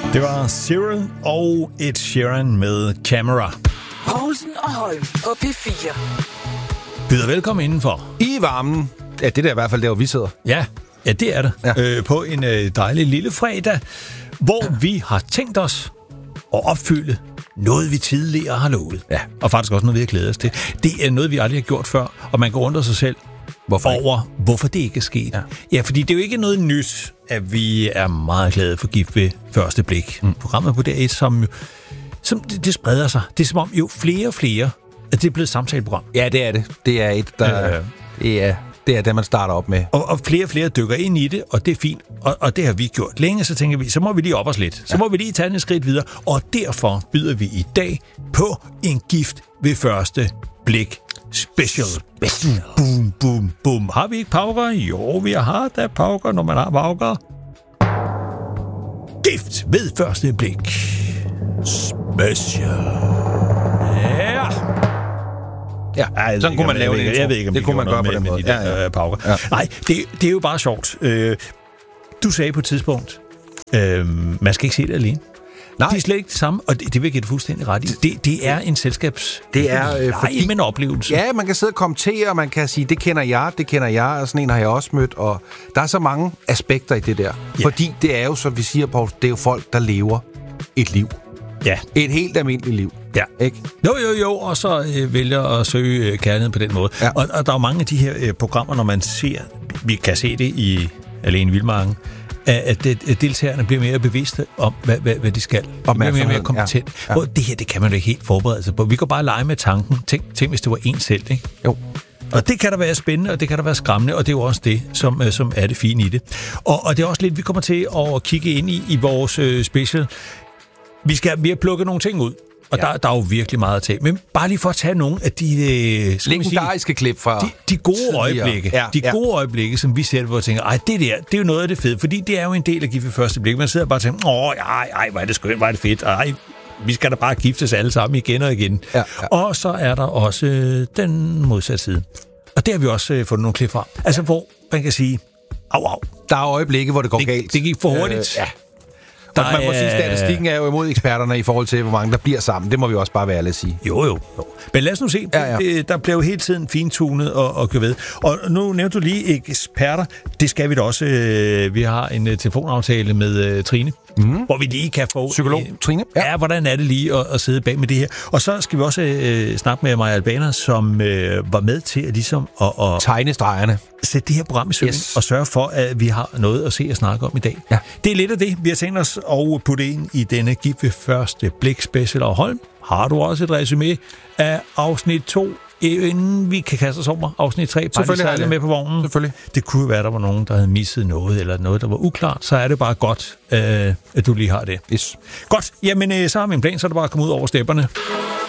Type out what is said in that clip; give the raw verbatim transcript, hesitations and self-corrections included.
Det var Cyril og Ed Sheeran med Camera. Poulsen og Holm på P fire. Byder velkommen indenfor. I varmen. Ja, det er der i hvert fald der, hvor vi sidder. Ja, ja det er det. Ja. Øh, på en øh, dejlig lille fredag, hvor ja. vi har tænkt os at opfylde noget, vi tidligere har lovet. Ja. Og faktisk også noget, vi har glædet os til. Det er noget, vi aldrig har gjort før, og man kan undre sig selv hvorfor over, ikke? hvorfor det ikke er sket. Ja. ja, fordi det er jo ikke noget nyt, at vi er meget glade for Gift ved første blik. Mm. Programmet på D R et, som, som det, det spreder sig. Det er som om jo flere og flere, at det er blevet et samtaleprogram. Ja, det er det. Det er et, der... Øh. Det er... Det er det, man starter op med. Og, og flere og flere dykker ind i det, og det er fint. Og, og det har vi gjort længe, så tænker vi, så må vi lige op os lidt. Så ja. må vi lige tage en skridt videre. Og derfor byder vi i dag på en Gift ved første blik special. Special. Boom, boom, boom. Har vi ikke pauker? Jo, vi har da pauker, når man har pauker. Gift ved første blik. Special. Ja. Ja, Ej, sådan kunne man lave det. Jeg ved ikke, om det kunne man gøre på den måde. De der, ja, ja. Ja. Nej, det, det er jo bare sjovt. Øh, du sagde på et tidspunkt, øh, man skal ikke se det alene. Nej. Det er slet ikke det samme, og det, det vil jeg give det fuldstændig ret i. Det, det er en selskabs... Det er øh, fordi... en oplevelse. Ja, man kan sidde og kommentere, og man kan sige, det kender jeg, det kender jeg, og sådan en har jeg også mødt, og der er så mange aspekter i det der. Ja. Fordi det er jo, som vi siger, Poul, det er jo folk, der lever et liv. Ja. Et helt almindeligt liv. Ja. Ikke? Jo, jo, jo, og så øh, vælger at søge øh, kærlighed på den måde. Ja. Og, og der er mange af de her øh, programmer, når man ser, vi kan se det i Alene i Vildmarken, at, at, at deltagerne bliver mere bevidste om, hvad, hvad, hvad de skal. De bliver mere, mere kompetent. Ja. Ja. Hvor det her, det kan man jo ikke helt forberede sig på. Vi kan bare lege med tanken. Tænk, tænk hvis det var en selv, ikke? Jo. Og det kan der være spændende, og det kan der være skræmmende, og det er jo også det, som, øh, som er det fine i det. Og, og det er også lidt, vi kommer til at kigge ind i, i vores øh, special. Vi skal vi har plukket nogle ting ud, og ja. der, der er jo virkelig meget at tage. Men bare lige for at tage nogle af de øh, legendariske klip fra de, de gode tidligere. øjeblikke, ja, de ja. gode øjeblikke, som vi ser, hvor vi tænker, ej, det der, det er jo noget af det fede, fordi det er jo en del af Gift ved første blik. Man sidder bare og tænker, åh, ej, ej, hvor er det skønt, hvor er det fedt, ej, vi skal da bare giftes alle sammen igen og igen. Ja, ja. Og så er der også øh, den modsatte side. Og der har vi også øh, fået nogle klip fra. Altså, hvor man kan sige, au, au. Der er øjeblikke, hvor det går det, galt. Det gik for hurtigt. Øh, ja. Der man må sige, statistikken er jo imod eksperterne i forhold til, hvor mange der bliver sammen. Det må vi også bare være ærlige at sige. Jo, jo, jo. Men lad os nu se. Ja, ja. Det, der bliver jo hele tiden fintunet og, og køre ved. Og nu nævnte du lige eksperter. Det skal vi da også. Vi har en telefonaftale med Trine, mm. hvor vi lige kan få... Psykolog Trine. Ja. ja, hvordan er det lige at, at sidde bag med det her. Og så skal vi også øh, snakke med Maja Albaner, som øh, var med til at ligesom... at, at tegne stregerne. Sætte det her program i søen yes. og sørge for, at vi har noget at se og snakke om i dag. Ja. Det er lidt af det, vi har tænkt os at putte ind i denne Gift ved første blik special. Og Holm, har du også et resumé af afsnit to, inden vi kan kaste os over afsnit tre? Selvfølgelig har jeg med på vognen. Selvfølgelig. Det kunne være, der var nogen, der havde misset noget, eller noget, der var uklart. Så er det bare godt, øh, at du lige har det. Yes. Godt, jamen så har vi en plan, så er det bare at komme ud over stepperne.